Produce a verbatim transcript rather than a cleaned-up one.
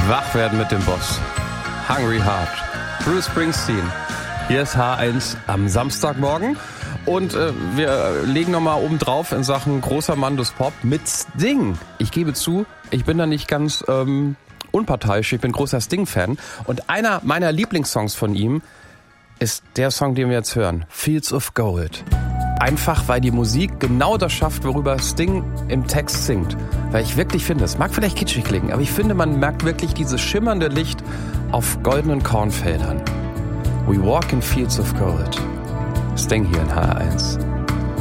Wach werden mit dem Boss. Hungry Heart. Bruce Springsteen. Hier ist H eins am Samstagmorgen. Und äh, wir legen nochmal oben drauf in Sachen großer Mann des Pop mit Sting. Ich gebe zu, ich bin da nicht ganz ähm, unparteiisch. Ich bin großer Sting-Fan. Und einer meiner Lieblingssongs von ihm ist der Song, den wir jetzt hören. Fields of Gold. Einfach, weil die Musik genau das schafft, worüber Sting im Text singt. Weil ich wirklich finde, es mag vielleicht kitschig klingen, aber ich finde, man merkt wirklich dieses schimmernde Licht auf goldenen Kornfeldern. We walk in fields of gold. Sting hier in H eins.